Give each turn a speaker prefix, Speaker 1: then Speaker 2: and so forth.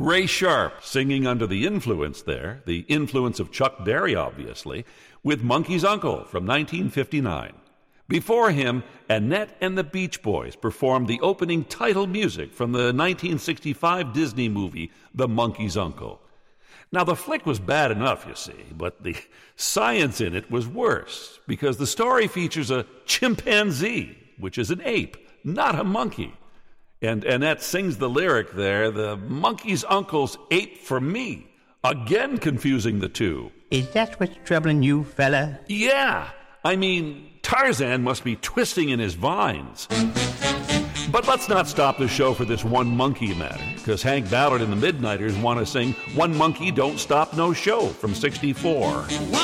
Speaker 1: Ray Sharp singing under the influence there, the influence of Chuck Berry, obviously, with Monkey's Uncle from 1959. Before him, Annette and the Beach Boys performed the opening title music from the 1965 Disney movie, The Monkey's Uncle. Now, the flick was bad enough, you see, but the science in it was worse, because the story features a chimpanzee, which is an ape, not a monkey. And Annette sings the lyric there, the monkey's uncle's ape for me, again confusing the two.
Speaker 2: Is that what's troubling you, fella?
Speaker 1: Yeah, I mean, Tarzan must be twisting in his vines. But let's not stop the show for this one monkey matter, because Hank Ballard and the Midnighters want to sing One Monkey Don't Stop No Show from '64.